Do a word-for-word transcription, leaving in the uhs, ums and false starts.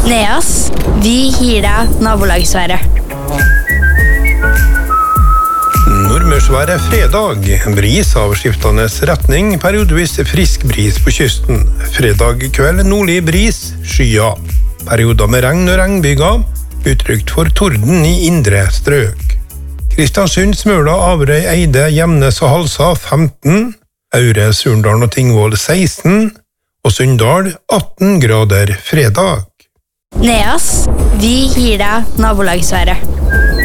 Neas, vi gir deg nabolagsværet. Nordmørsværet fredag. Bris av skiftende retning, periodevis frisk bris på kysten. Fredag kveld nordlig bris, skya. Perioder med regn og regnbyger, utrygt for torden i indre strøk. Kristiansund, Smøla, Averøy, Eide, Gjemnes og Halsa femten, Aure, Surndalen og Tingvoll seksten, og Sunndal atten grader fredag. Neas, vi gir deg nabolagsværet.